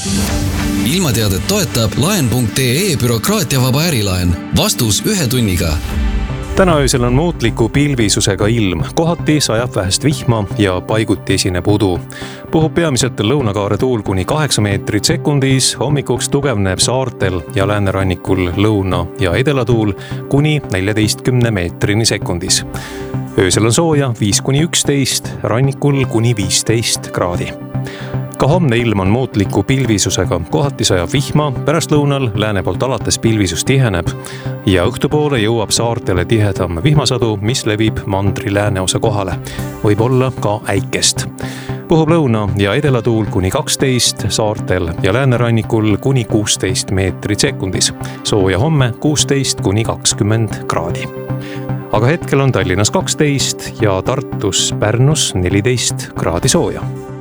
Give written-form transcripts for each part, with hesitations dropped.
Ilmateadet toetab laen.ee bürokraatiavaba ärilaen. Vastus 1 tunniga. Täna öösel on muutliku pilvisusega ilm. Kohati sajab vähest vihma ja paiguti esineb udu. Puhub peamiselt lõunakaare tuul kuni 8 meetrit sekundis. Hommikuks tugevneb saartel ja läänerannikul lõuna ja edelatuul kuni 14 meetrini sekundis. Öösel on sooja 5–11, rannikul kuni 15 kraadi. Ka homne ilm on muutliku pilvisusega, kohati sajab vihma, pärastlõunal lääne poolt alates pilvisus tiheneb ja õhtupoole jõuab saartele tihedam vihmasadu, mis levib mandri lääneosa kohale. Võib olla ka äikest. Puhub lõuna ja edelatuul kuni 12, saartel ja läänerannikul kuni 16 meetrit sekundis. Sooja homme 16–20 kraadi. Aga hetkel on Tallinnas 12 ja Tartus, Pärnus 14 kraadi sooja.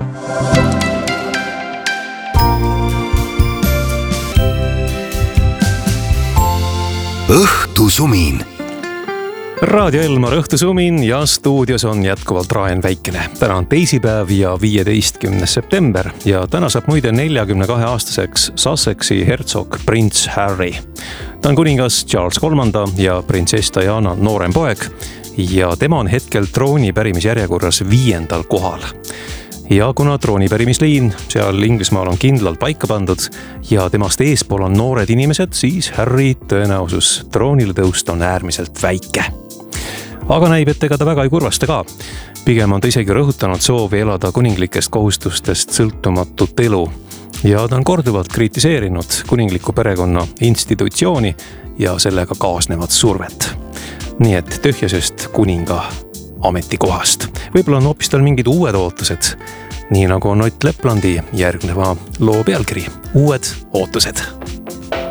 Õhtusumin. Raadio Elmar õhtusumin ja stuudios on jätkuvalt Ryan Väikene. Täna on teisipäev ja 15. september ja täna saab muide 42-aastaseks Sussexi hertsog prints Harry. Ta on kuningas Charles III ja printsess Diana noorem poeg ja tema on hetkel trooni pärimisjärjekorras 5. kohal. Ja kuna troonipärimisliin seal Inglismaal on kindlalt paika pandud ja temast eespool on noored inimesed, siis Harry tõenäosus troonile tõusta on äärmiselt väike. Aga näib, et ega ta väga ei kurvasta ka. Pigem on ta isegi rõhutanud soovi elada kuninglikest kohustustest sõltumatut elu. Ja ta on korduvalt kritiseerinud kuningliku perekonna institutsiooni ja sellega kaasnevat survet. Nii et tühjasest kuninga ametikohast. Võib-olla on hoopis tal mingid uued ootused, nii nagu on Ott Leplandi järgneva loo pealkiri. Uued ootused.